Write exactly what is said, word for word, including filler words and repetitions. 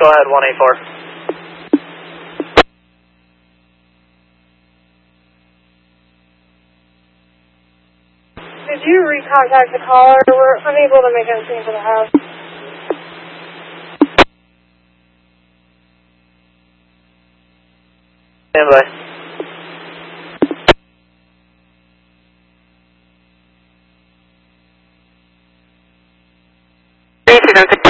go ahead, one eight four. Did you recontact the caller? We're unable to make anything for the house. Stand by. Thank you,